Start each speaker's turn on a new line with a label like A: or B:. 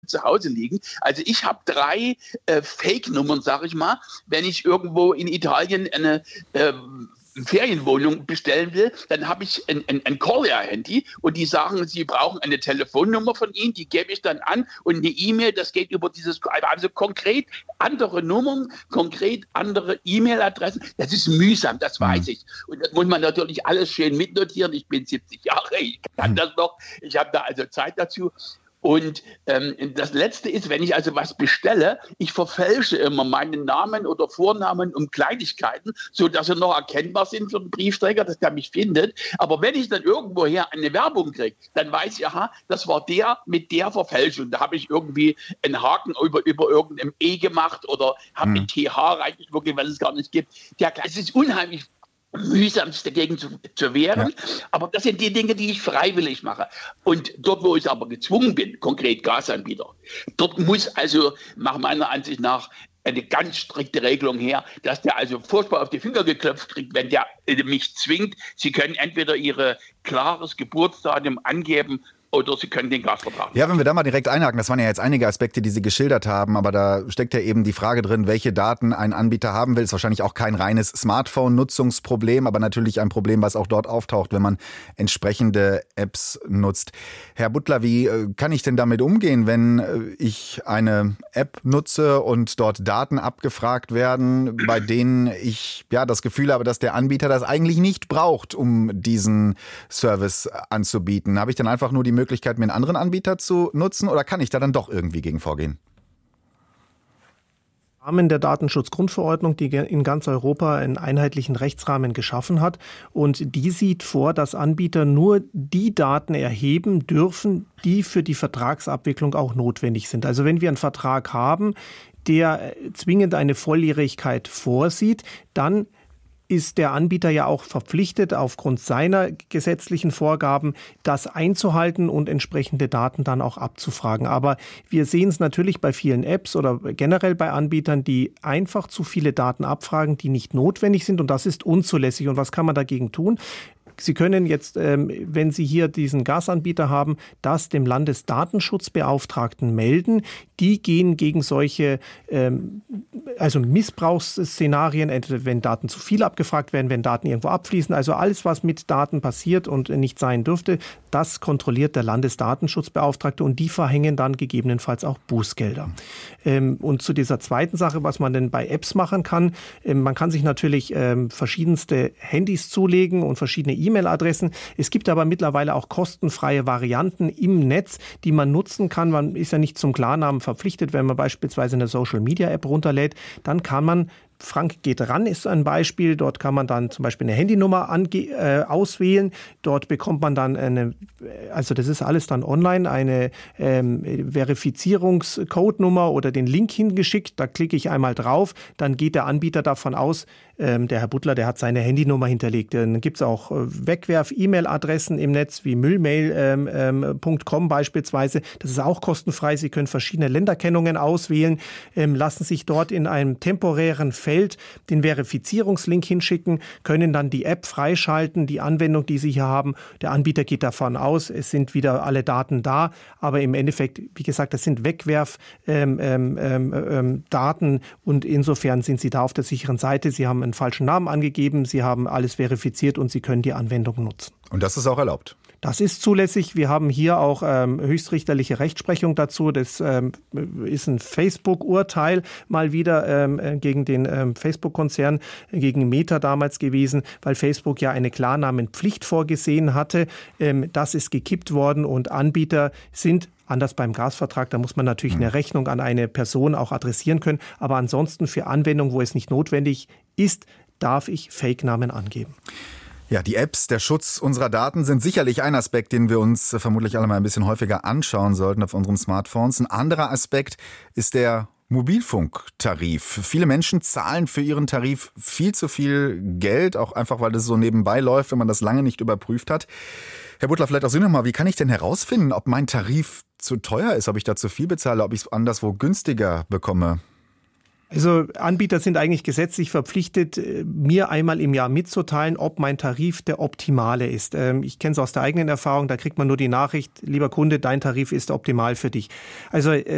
A: zu Hause liegen. Also ich habe 3 Fake-Nummern, sage ich mal, wenn ich irgendwo in Italien eine Ferienwohnung bestellen will, dann habe ich ein Corsair-Handy und die sagen, sie brauchen eine Telefonnummer von ihnen, die gebe ich dann an und eine E-Mail, das geht über dieses, also konkret andere Nummern, konkret andere E-Mail-Adressen, das ist mühsam, das weiß ich. Und das muss man natürlich alles schön mitnotieren. Ich bin 70 Jahre, ich kann das noch, ich habe da also Zeit dazu. Und das Letzte ist, wenn ich also was bestelle, ich verfälsche immer meinen Namen oder Vornamen um Kleinigkeiten, sodass sie noch erkennbar sind für den Briefträger, dass der mich findet. Aber wenn ich dann irgendwoher eine Werbung kriege, dann weiß ich, aha, das war der mit der Verfälschung. Da habe ich irgendwie einen Haken über irgendeinem E gemacht oder habe mit TH reingeschmuggelt, was es gar nicht gibt. Es ist unheimlich mühsam, sich dagegen zu wehren. Ja. Aber das sind die Dinge, die ich freiwillig mache. Und dort, wo ich aber gezwungen bin, konkret Gasanbieter, dort muss also nach meiner Ansicht nach eine ganz strikte Regelung her, dass der also furchtbar auf die Finger geklopft kriegt, wenn der mich zwingt. Sie können entweder Ihr klares Geburtsdatum angeben oder Sie können den Gasvertrag.
B: Ja, wenn wir da mal direkt einhaken, das waren ja jetzt einige Aspekte, die Sie geschildert haben, aber da steckt ja eben die Frage drin, welche Daten ein Anbieter haben will. Ist wahrscheinlich auch kein reines Smartphone-Nutzungsproblem, aber natürlich ein Problem, was auch dort auftaucht, wenn man entsprechende Apps nutzt. Herr Butler, wie kann ich denn damit umgehen, wenn ich eine App nutze und dort Daten abgefragt werden, bei denen ich ja das Gefühl habe, dass der Anbieter das eigentlich nicht braucht, um diesen Service anzubieten? Habe ich dann einfach nur die Möglichkeit, mir einen anderen Anbieter zu nutzen, oder kann ich da dann doch irgendwie gegen vorgehen?
C: Im Rahmen der Datenschutzgrundverordnung, die in ganz Europa einen einheitlichen Rechtsrahmen geschaffen hat. Und die sieht vor, dass Anbieter nur die Daten erheben dürfen, die für die Vertragsabwicklung auch notwendig sind. Also wenn wir einen Vertrag haben, der zwingend eine Volljährigkeit vorsieht, dann ist der Anbieter ja auch verpflichtet, aufgrund seiner gesetzlichen Vorgaben das einzuhalten und entsprechende Daten dann auch abzufragen. Aber wir sehen es natürlich bei vielen Apps oder generell bei Anbietern, die einfach zu viele Daten abfragen, die nicht notwendig sind, und das ist unzulässig. Und was kann man dagegen tun? Sie können jetzt, wenn Sie hier diesen Gasanbieter haben, das dem Landesdatenschutzbeauftragten melden. Die gehen gegen solche Missbrauchsszenarien, entweder wenn Daten zu viel abgefragt werden, wenn Daten irgendwo abfließen. Also alles, was mit Daten passiert und nicht sein dürfte, das kontrolliert der Landesdatenschutzbeauftragte, und die verhängen dann gegebenenfalls auch Bußgelder. Und zu dieser zweiten Sache, was man denn bei Apps machen kann, man kann sich natürlich verschiedenste Handys zulegen und verschiedene E-Mail-Adressen. Es gibt aber mittlerweile auch kostenfreie Varianten im Netz, die man nutzen kann. Man ist ja nicht zum Klarnamen verpflichtet. Wenn man beispielsweise eine Social-Media-App runterlädt, dann kann man, Frank geht ran ist ein Beispiel. Dort kann man dann zum Beispiel eine Handynummer auswählen. Dort bekommt man dann das ist alles dann online, eine Verifizierungscodenummer oder den Link hingeschickt. Da klicke ich einmal drauf. Dann geht der Anbieter davon aus, der Herr Butler, der hat seine Handynummer hinterlegt. Dann gibt es auch Wegwerf-E-Mail-Adressen im Netz wie müllmail.com beispielsweise. Das ist auch kostenfrei. Sie können verschiedene Länderkennungen auswählen, lassen sich dort in einem temporären Feld den Verifizierungslink hinschicken, können dann die App freischalten, die Anwendung, die Sie hier haben. Der Anbieter geht davon aus, es sind wieder alle Daten da, aber im Endeffekt, wie gesagt, das sind Wegwerf-Daten, und insofern sind Sie da auf der sicheren Seite. Sie haben einen falschen Namen angegeben, Sie haben alles verifiziert und Sie können die Anwendung nutzen.
B: Und das ist auch erlaubt?
C: Das ist zulässig. Wir haben hier auch höchstrichterliche Rechtsprechung dazu. Das ist ein Facebook-Urteil mal wieder gegen den Facebook-Konzern, gegen Meta damals gewesen, weil Facebook ja eine Klarnamenpflicht vorgesehen hatte. Das ist gekippt worden, und Anbieter sind anders beim Gasvertrag, da muss man natürlich eine Rechnung an eine Person auch adressieren können. Aber ansonsten für Anwendungen, wo es nicht notwendig ist, darf ich Fake-Namen angeben.
B: Ja, die Apps, der Schutz unserer Daten sind sicherlich ein Aspekt, den wir uns vermutlich alle mal ein bisschen häufiger anschauen sollten auf unseren Smartphones. Ein anderer Aspekt ist der Mobilfunktarif. Viele Menschen zahlen für ihren Tarif viel zu viel Geld, auch einfach, weil das so nebenbei läuft, wenn man das lange nicht überprüft hat. Herr Butler, vielleicht auch Sie nochmal, wie kann ich denn herausfinden, ob mein Tarif zu teuer ist, ob ich da zu viel bezahle, ob ich es anderswo günstiger bekomme?
C: Also Anbieter sind eigentlich gesetzlich verpflichtet, mir einmal im Jahr mitzuteilen, ob mein Tarif der optimale ist. Ich kenne es aus der eigenen Erfahrung, da kriegt man nur die Nachricht, lieber Kunde, dein Tarif ist optimal für dich. Also